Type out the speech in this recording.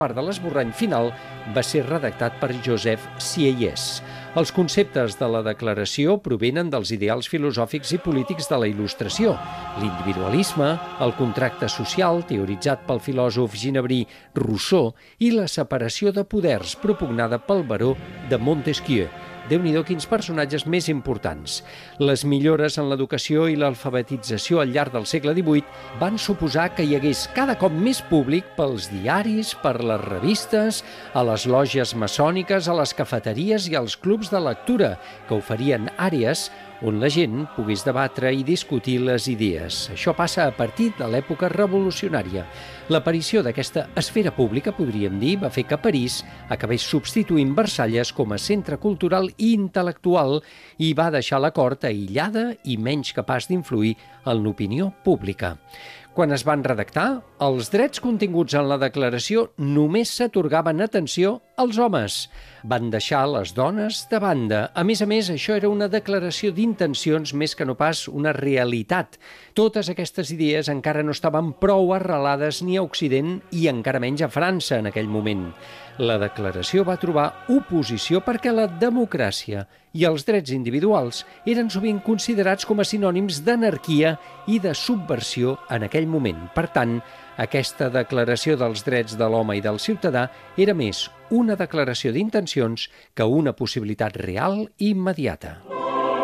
part de l'esborrany final va ser redactat per Joseph Sieyès. Els conceptes de la declaració provenen dels ideals filosòfics i polítics de la Il·lustració, l'individualisme, el contracte social, teoritzat pel filòsof ginebrí Rousseau, i la separació de poders, propugnada pel baró de Montesquieu. Déu-n'hi-do, quins personatges més importants. Les millores en l'educació i l'alfabetització al llarg del segle XVIII van suposar que hi hagués cada cop més públic pels diaris, per les revistes, a les lògies maçòniques, a les cafeteries i als clubs de lectura, que oferien àrees on la gent pogués debatre i discutir les idees. Això passa a partir de l'època revolucionària. L'aparició d'aquesta esfera pública, podríem dir, va fer que París acabés substituint Versalles com a centre cultural i intel·lectual i va deixar la cort aïllada i menys capaç d'influir en l'opinió pública. Quan es van redactar, els drets continguts en la declaració només s'atorgaven atenció als homes. Van deixar les dones de banda. A més, això era una declaració d'intencions més que no pas una realitat. Totes aquestes idees encara no estaven prou arrelades ni a Occident i encara menys a França en aquell moment. La declaració va trobar oposició perquè la democràcia i els drets individuals eren sovint considerats com a sinònims d'anarquia i de subversió en aquell moment. Per tant, aquesta declaració dels drets de l'home i del ciutadà era més una declaració d'intencions que una possibilitat real i immediata.